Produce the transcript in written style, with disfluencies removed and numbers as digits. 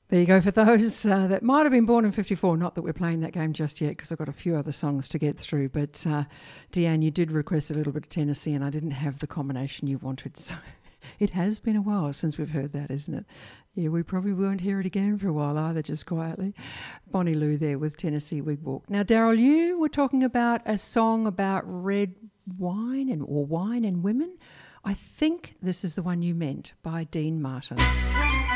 There you go for those that might have been born in 54. Not that we're playing that game just yet because I've got a few other songs to get through. But Deanne, you did request a little bit of Tennessee and I didn't have the combination you wanted. So it has been a while since we've heard that, isn't it? Yeah, we probably won't hear it again for a while either, just quietly. Bonnie Lou there with Tennessee Wig Walk. Now, Daryl, you were talking about a song about red wine or wine and women. I think this is the one you meant by Dean Martin.